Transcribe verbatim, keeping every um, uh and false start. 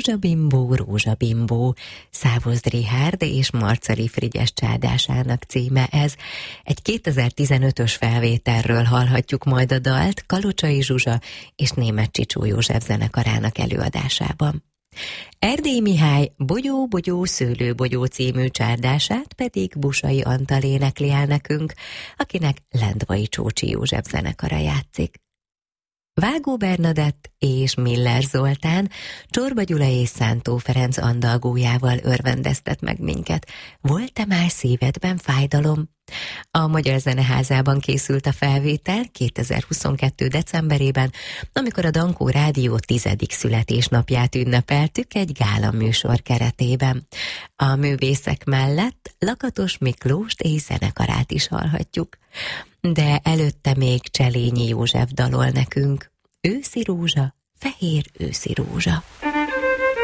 Rózsabimbó, Rózsabimbó, Szávoz Richárd és Marcali Frigyes csádásának címe ez. Egy kétezer-tizenötös felvételről hallhatjuk majd a dalt Kalocsai Zsuzsa és Németh Csicsó József zenekarának előadásában. Erdély Mihály Bogyó, Bogyó, Szőlőbogyó című csárdását pedig Busai Antal énekli el nekünk, akinek Lendvai Csócsi József zenekara játszik. Vágó Bernadett és Miller Zoltán Csorba Gyula és Szántó Ferenc andalgójával örvendeztet meg minket. Volt-e már szívedben fájdalom? A Magyar Zeneházában készült a felvétel kétezer-huszonkettő decemberében, amikor a Dankó Rádió tizedik születésnapját ünnepeltük egy gála műsor keretében. A művészek mellett Lakatos Miklóst és zenekarát is hallhatjuk. De előtte még Cselényi József dalol nekünk. Őszi rózsa, fehér őszi rózsa.